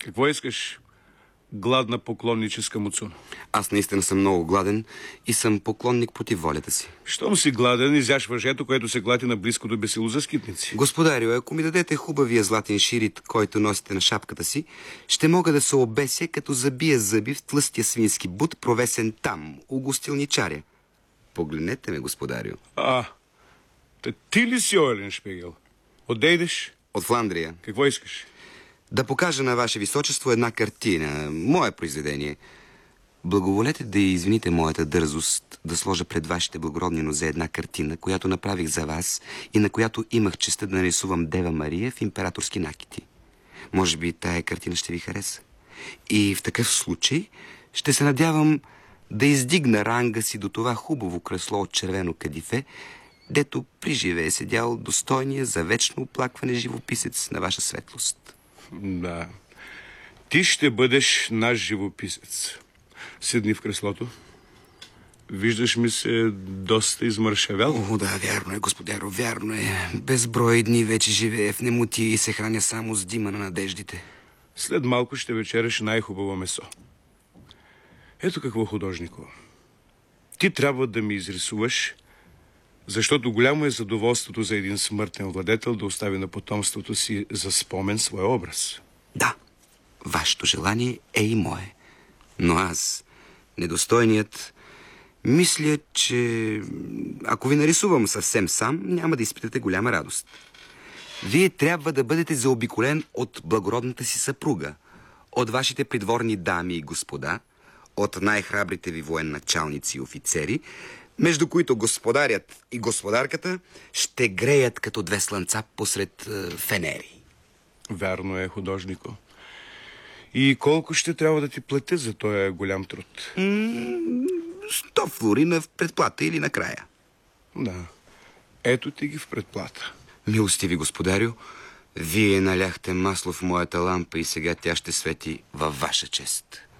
Какво искаш, гладна поклонническа Муцуно? Аз наистина съм много гладен и съм поклонник против волята си. Щом си гладен, изяш въжето, което се глати наблизко до бесило за скитници. Господарю, ако ми дадете хубавия златен ширит, който носите на шапката си, ще мога да се обеся, като забия зъби в тлъстия свински бут, провесен там, у гостилничаря. Погледнете ме, господарю. Ти ли си Ойленшпигел? Отде идеш? От Фландрия. Какво искаш? Да покажа на ваше височество една картина, мое произведение. Благоволете да извините моята дързост да сложа пред вашите благородни нозе една картина, която направих за вас и на която имах честа да нарисувам Дева Мария в императорски накити. Може би тая картина ще ви хареса. И в такъв случай ще се надявам да издигна ранга си до това хубаво кресло от червено кадифе, дето приживе е седял достойния за вечно оплакване живописец на ваша светлост. Да. Ти ще бъдеш наш живописец. Седни в креслото. Виждаш ми се доста измършавял. О, да, вярно е, господаро, вярно е. Безброй дни вече живее в немоти и се храня само с дима на надеждите. След малко ще вечеряш най-хубаво месо. Ето какво, художнико. Ти трябва да ми изрисуваш, защото голямо е задоволството за един смъртен владетел да остави на потомството си за спомен своя образ. Да, вашето желание е и мое. Но аз, недостойният, мисля, че ако ви нарисувам съвсем сам, няма да изпитате голяма радост. Вие трябва да бъдете заобиколен от благородната си съпруга, от вашите придворни дами и господа, от най-храбрите ви военачалници и офицери, между които господарят и господарката ще греят като две слънца посред фенери. Вярно е, художнико. И колко ще трябва да ти платя за този голям труд? 100 флорина в предплата или накрая. Да. Ето ти ги в предплата. Милостиви господарю, вие наляхте масло в моята лампа и сега тя ще свети във ваша чест.